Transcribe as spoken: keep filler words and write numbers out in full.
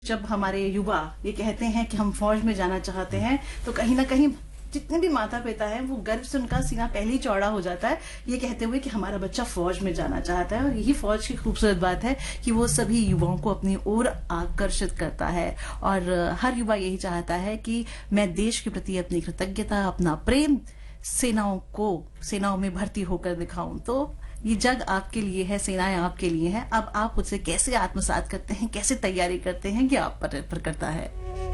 जब हमारे युवा ये कहते हैं कि हम फौज में जाना चाहते हैं तो कहीं ना कहीं जितने भी माता पिता हैं वो गर्व से उनका सीना पहले ही चौड़ा हो जाता है ये कहते हुए कि हमारा बच्चा फौज में जाना चाहता है। और यही फौज की खूबसूरत बात है कि वो सभी युवाओं को अपनी ओर आकर्षित करता है और हर युवा यही चाहता है कि मैं देश के प्रति अपनी कृतज्ञता, अपना प्रेम सेनाओं को सेनाओं में भर्ती होकर दिखाऊं। तो ये जग आपके लिए है, सेनाएं आपके लिए हैं। अब आप उससे कैसे आत्मसात करते हैं, कैसे तैयारी करते हैं, ये आप पर निर्भर करता है।